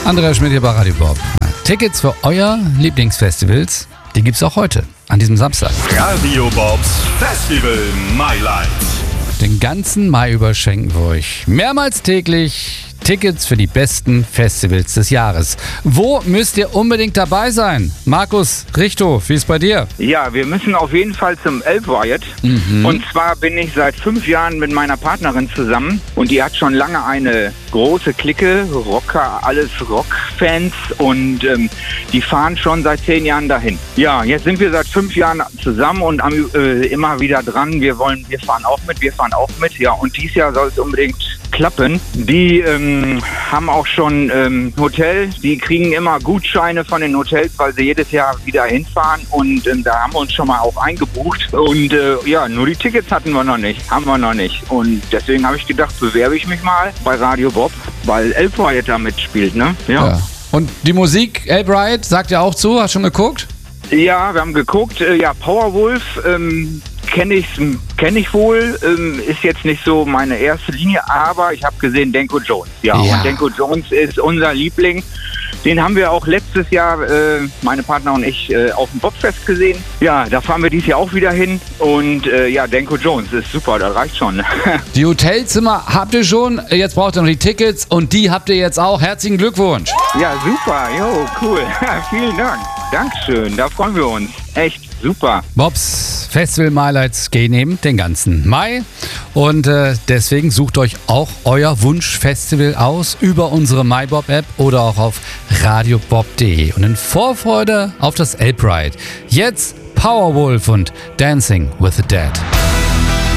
Andreas Schmidt hier bei Radio Bob. Tickets für euer Lieblingsfestivals, die gibt's auch heute, an diesem Samstag. Radio Bobs Festival My Life. Den ganzen Mai über schenken wir euch mehrmals täglich Tickets für die besten Festivals des Jahres. Wo müsst ihr unbedingt dabei sein? Markus Richter, wie ist bei dir? Ja, wir müssen auf jeden Fall zum Elb Riot. Und zwar bin ich seit 5 Jahren mit meiner Partnerin zusammen und die hat schon lange eine große Clique, Rocker, alles Rockfans und die fahren schon seit 10 Jahren dahin. Ja, jetzt sind wir seit 5 Jahren zusammen und immer wieder dran. Wir fahren auch mit. Ja, und dieses Jahr soll es unbedingt klappen. Die haben auch schon Hotel. Die kriegen immer Gutscheine von den Hotels, weil sie jedes Jahr wieder hinfahren. Und da haben wir uns schon mal auch eingebucht. Und nur die Tickets haben wir noch nicht. Und deswegen habe ich gedacht, bewerbe ich mich mal bei Radio Bob, weil Elb Riot da mitspielt, ne? Ja. Und die Musik, Elb Riot, sagt ja auch zu. Hast du schon geguckt? Ja, wir haben geguckt. Powerwolf kenne ich wohl, ist jetzt nicht so meine erste Linie, aber ich habe gesehen Danko Jones. Ja, und Danko Jones ist unser Liebling. Den haben wir auch letztes Jahr, meine Partner und ich, auf dem Bobfest gesehen. Ja, da fahren wir dieses Jahr auch wieder hin. Und Danko Jones ist super, das reicht schon. Die Hotelzimmer habt ihr schon, jetzt braucht ihr noch die Tickets und die habt ihr jetzt auch. Herzlichen Glückwunsch. Ja, super, cool. Vielen Dank. Dankeschön, da freuen wir uns. Echt super. Bobs Festival Highlights gehen eben den ganzen Mai und deswegen sucht euch auch euer Wunschfestival aus über unsere MyBob-App oder auch auf radiobob.de und in Vorfreude auf das Elb Riot. Jetzt Powerwolf und Dancing with the Dead.